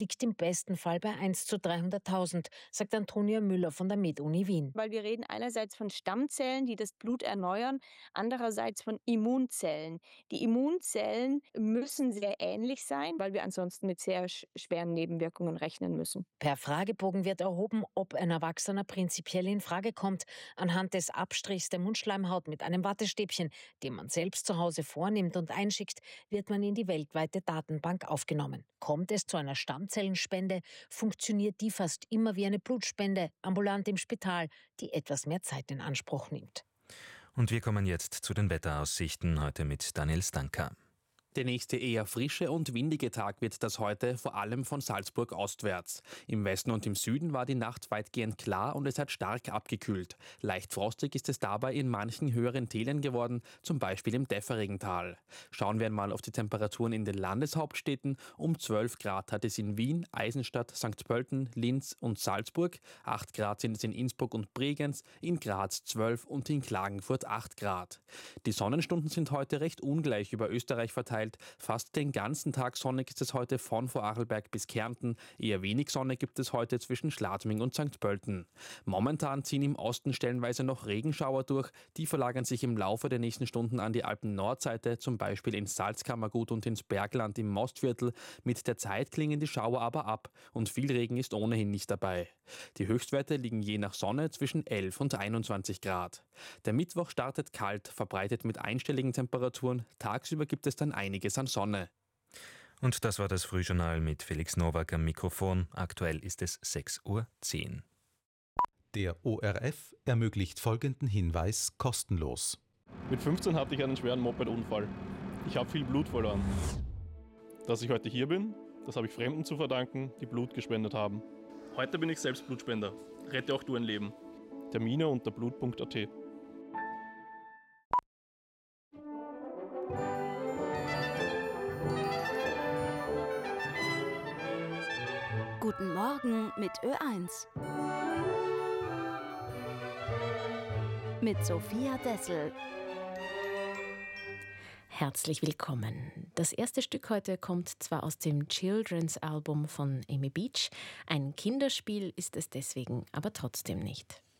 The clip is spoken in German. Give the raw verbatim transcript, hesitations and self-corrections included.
liegt im besten Fall bei eins zu dreihunderttausend, sagt Antonia Müller von der MedUni Wien. Weil wir reden einerseits von Stammzellen, die das Blut erneuern, andererseits von Immunzellen. Die Immunzellen müssen sehr ähnlich sein, weil wir ansonsten mit sehr schweren Nebenwirkungen rechnen müssen. Per Fragebogen wird erhoben, ob ein Erwachsener prinzipiell in Frage kommt. Anhand des Abstrichs der Mundschleimhaut mit einem Wattestäbchen, den man selbst zu Hause vornimmt und einschickt, wird man in die weltweite Datenbank aufgenommen. Kommt es zu einer Stammzellenspende, funktioniert die fast immer wie eine Blutspende, ambulant im Spital, die etwas mehr Zeit in Anspruch nimmt. Und wir kommen jetzt zu den Wetteraussichten, heute mit Daniel Stanka. Der nächste eher frische und windige Tag wird das heute, vor allem von Salzburg ostwärts. Im Westen und im Süden war die Nacht weitgehend klar und es hat stark abgekühlt. Leicht frostig ist es dabei in manchen höheren Tälern geworden, zum Beispiel im Däfferingental. Schauen wir einmal auf die Temperaturen in den Landeshauptstädten. Um zwölf Grad hat es in Wien, Eisenstadt, Sankt Pölten, Linz und Salzburg. acht Grad sind es in Innsbruck und Bregenz, in Graz zwölf und in Klagenfurt acht Grad. Die Sonnenstunden sind heute recht ungleich über Österreich verteilt. Fast den ganzen Tag sonnig ist es heute von Vorarlberg bis Kärnten. Eher wenig Sonne gibt es heute zwischen Schladming und Sankt Pölten. Momentan ziehen im Osten stellenweise noch Regenschauer durch. Die verlagern sich im Laufe der nächsten Stunden an die Alpen-Nordseite, zum Beispiel ins Salzkammergut und ins Bergland im Mostviertel. Mit der Zeit klingen die Schauer aber ab und viel Regen ist ohnehin nicht dabei. Die Höchstwerte liegen je nach Sonne zwischen elf und einundzwanzig Grad. Der Mittwoch startet kalt, verbreitet mit einstelligen Temperaturen. Tagsüber gibt es dann einiges an Sonne. Und das war das Frühjournal mit Felix Nowak am Mikrofon. Aktuell ist es sechs Uhr zehn. Der O R F ermöglicht folgenden Hinweis kostenlos. Mit fünfzehn hatte ich einen schweren Moped-Unfall. Ich habe viel Blut verloren. Dass ich heute hier bin, das habe ich Fremden zu verdanken, die Blut gespendet haben. Heute bin ich selbst Blutspender. Rette auch du ein Leben. Termine unter blut punkt a t. Guten Morgen mit Ö eins. Mit Sophia Dessel. Herzlich willkommen. Das erste Stück heute kommt zwar aus dem Children's Album von Amy Beach, ein Kinderspiel ist es deswegen aber trotzdem nicht.